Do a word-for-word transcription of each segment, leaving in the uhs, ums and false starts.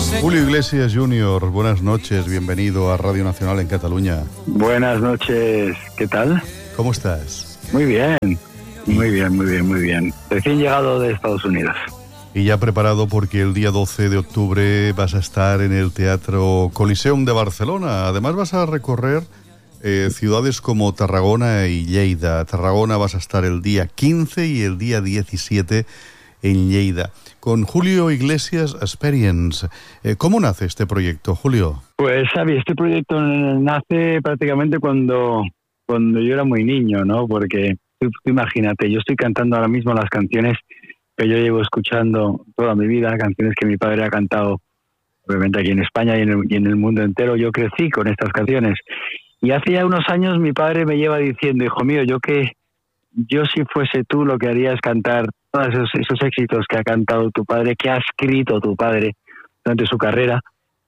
Julio Iglesias junior, buenas noches, bienvenido a Radio Nacional en Cataluña. Buenas noches, ¿qué tal? ¿Cómo estás? Muy bien, muy bien, muy bien, muy bien. Recién llegado de Estados Unidos. Y ya preparado porque el día doce de octubre vas a estar en el Teatro Coliseum de Barcelona. Además vas a recorrer eh, ciudades como Tarragona y Lleida. Tarragona vas a estar el día quince y el día diecisiete en Lleida. Con Julio Iglesias Experience. Eh, ¿Cómo nace este proyecto, Julio? Pues, Xavi, este proyecto nace prácticamente cuando, cuando yo era muy niño, ¿no? Porque tú, tú imagínate, yo estoy cantando ahora mismo las canciones que yo llevo escuchando toda mi vida, canciones que mi padre ha cantado, obviamente aquí en España y en el, y en el mundo entero. Yo crecí con estas canciones. Y hace ya unos años mi padre me lleva diciendo, hijo mío, yo que yo si fuese tú lo que haría es cantar todos esos, esos éxitos que ha cantado tu padre, que ha escrito tu padre durante su carrera.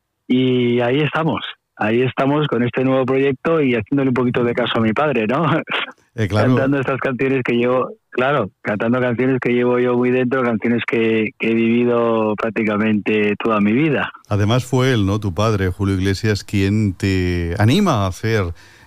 Y ahí estamos, ahí estamos con este nuevo proyecto y haciéndole un poquito de caso a mi padre, ¿no? Eh, claro. Cantando estas canciones que llevo, claro, cantando canciones que llevo yo muy dentro, canciones que, que he vivido prácticamente toda mi vida. Además fue él, ¿no? Tu padre, Julio Iglesias, quien te anima a hacer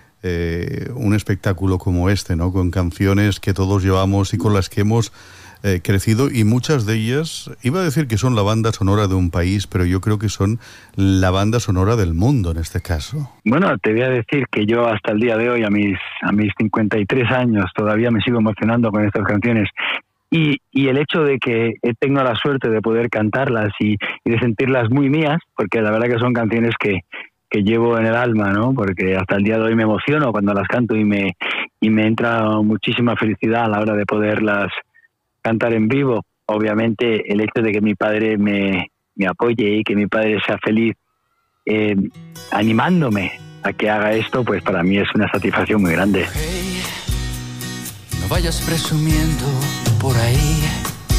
eh, un espectáculo como este, ¿no? Con canciones que todos llevamos y con las que hemos eh, crecido, y muchas de ellas, iba a decir que son la banda sonora de un país, pero yo creo que son la banda sonora del mundo en este caso. Bueno, te voy a decir que yo hasta el día de hoy, a mis a mis cincuenta y tres años, todavía me sigo emocionando con estas canciones. Y, y el hecho de que tengo la suerte de poder cantarlas y, y de sentirlas muy mías, porque la verdad que son canciones que, que llevo en el alma, ¿no? Porque hasta el día de hoy me emociono cuando las canto y me, y me entra muchísima felicidad a la hora de poderlas cantar en vivo. Obviamente el hecho de que mi padre me, me apoye y que mi padre sea feliz eh, animándome a que haga esto, pues para mí es una satisfacción muy grande. Hey, no vayas presumiendo por ahí